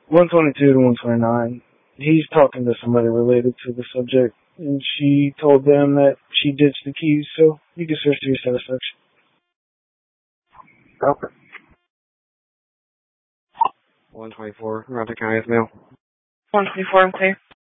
122 to 129. He's talking to somebody related to the subject, and she told them that she ditched the keys, so you can search to your satisfaction. Okay. 124, Rockland County is mail. 124, I'm clear.